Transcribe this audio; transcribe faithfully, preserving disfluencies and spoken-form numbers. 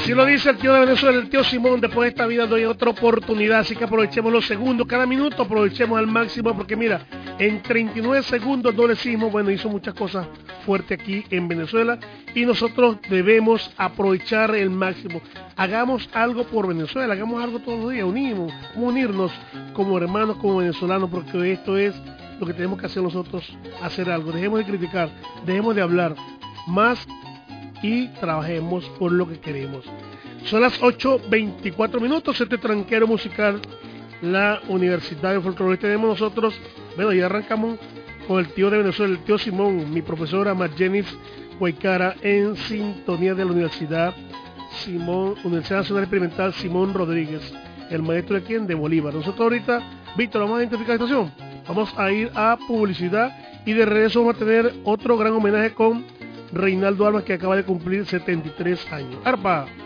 Así lo dice el tío de Venezuela, el tío Simón. Después de esta vida doy otra oportunidad, así que aprovechemos los segundos, cada minuto aprovechemos al máximo, porque mira, en treinta y nueve segundos doble sismo, bueno, hizo muchas cosas fuertes aquí en Venezuela y nosotros debemos aprovechar el máximo. Hagamos algo por Venezuela, hagamos algo todos los días, unimos, unirnos como hermanos, como venezolanos, porque esto es lo que tenemos que hacer nosotros, hacer algo. Dejemos de criticar, dejemos de hablar más y trabajemos por lo que queremos. Son las ocho veinticuatro minutos, este tranquero musical, la Universidad de Folclore. Tenemos nosotros, bueno, ya arrancamos con el tío de Venezuela, el tío Simón, mi profesora Margenis Guaycara, en sintonía de la Universidad Simón, Universidad Nacional Experimental Simón Rodríguez, el maestro de quién, de Bolívar. Nosotros ahorita, Víctor, vamos a identificar la estación, vamos a ir a publicidad y de regreso vamos a tener otro gran homenaje con Reinaldo Alba, que acaba de cumplir setenta y tres años. ¡Arpa!